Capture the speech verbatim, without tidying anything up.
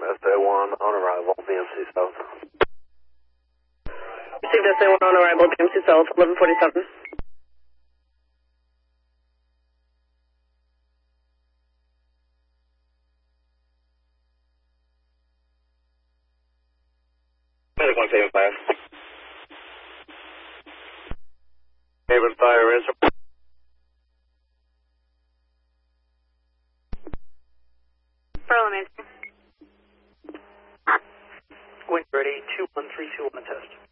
S A one on arrival, B M C South. Received S A one on arrival, B M C South, eleven forty-seven. Medic one seven five. Haven Fire is. Pearl Amazing. Wind ready, two one three two on the test.